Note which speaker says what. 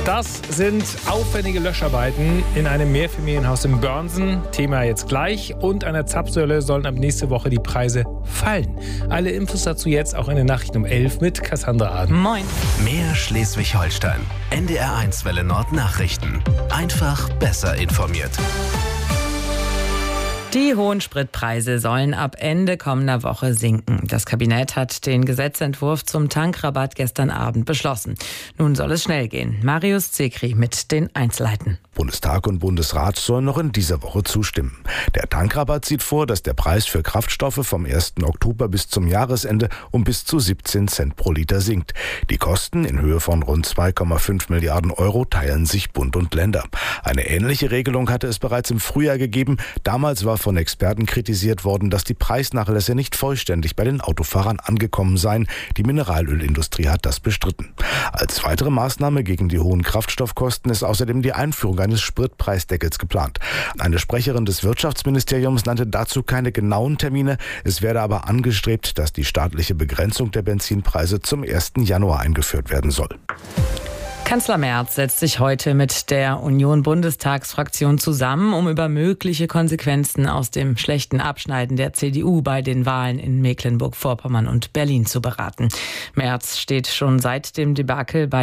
Speaker 1: Das sind aufwendige Löscharbeiten in einem Mehrfamilienhaus in Börnsen. Thema jetzt gleich. Und an der Zapfsäule sollen ab nächste Woche die Preise fallen. Alle Infos dazu jetzt auch in den Nachrichten um 11 mit Cassandra Aden.
Speaker 2: Moin.
Speaker 3: Mehr Schleswig-Holstein. NDR1 Welle Nord Nachrichten. Einfach besser informiert.
Speaker 2: Die hohen Spritpreise sollen ab Ende kommender Woche sinken. Das Kabinett hat den Gesetzentwurf zum Tankrabatt gestern Abend beschlossen. Nun soll es schnell gehen. Marius Zekri mit den Einzelheiten.
Speaker 4: Bundestag und Bundesrat sollen noch in dieser Woche zustimmen. Der Tankrabatt sieht vor, dass der Preis für Kraftstoffe vom 1. Oktober bis zum Jahresende um bis zu 17 Cent pro Liter sinkt. Die Kosten in Höhe von rund 2,5 Milliarden Euro teilen sich Bund und Länder. Eine ähnliche Regelung hatte es bereits im Frühjahr gegeben. Damals war von Experten kritisiert worden, dass die Preisnachlässe nicht vollständig bei den Autofahrern angekommen seien. Die Mineralölindustrie hat das bestritten. Als weitere Maßnahme gegen die hohen Kraftstoffkosten ist außerdem die Einführung eines Spritpreisdeckels geplant. Eine Sprecherin des Wirtschaftsministeriums nannte dazu keine genauen Termine. Es werde aber angestrebt, dass die staatliche Begrenzung der Benzinpreise zum 1. Januar eingeführt werden soll.
Speaker 2: Kanzler Merz setzt sich heute mit der Union-Bundestagsfraktion zusammen, um über mögliche Konsequenzen aus dem schlechten Abschneiden der CDU bei den Wahlen in Mecklenburg-Vorpommern und Berlin zu beraten. Merz steht schon seit dem Debakel bei